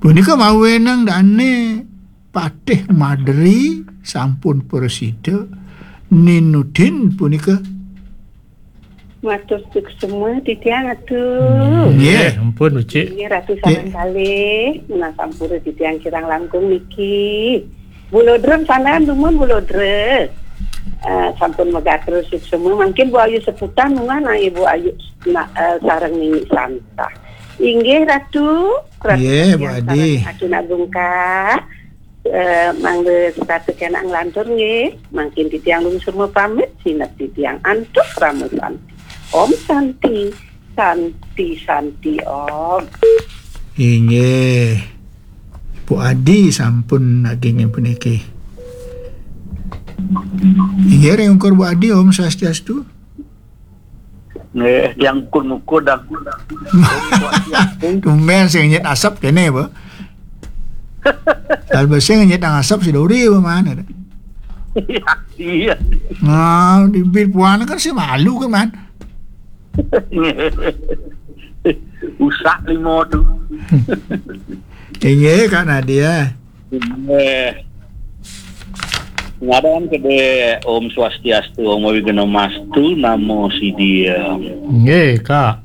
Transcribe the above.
Punika mawenang dane Patih Madri sampun presida Ninudin punika matur suk semua titiang atuh. Nggih, ampun Uci. Ini ratu saman kali menak sampura titiang kirang langkung niki. Bulodrem sanaan dumun bulodrem. Sampun megater suk semua mungkin Bu Ayu seputan mungana Ibu Ayu sareng nini santa. Inggih ratu. Nggih Bu Adi. Aku nak bungka. Mangga sepatu kena ngelantur nggih, mungkin titiang lum semua pamit sinat titiang antuk ramu santi. Om santi, santi om. Inggih. Bu Adi sampun nagingin puniki. Inggih reungkur Bu Adi Om Swastiastu. Nggih, yang kun-kun dak. Tumben sing nyet asap kene ba. Dal basing nyet asap si Dori ba man. Iya. Nah, di bil puan kan si malu kan man. Usak limo tu. Inggih Kak Nadia. Ngaran kede Om Swastiastu, Om Wigeno Mastu, namo si dia. Nggih, Kak.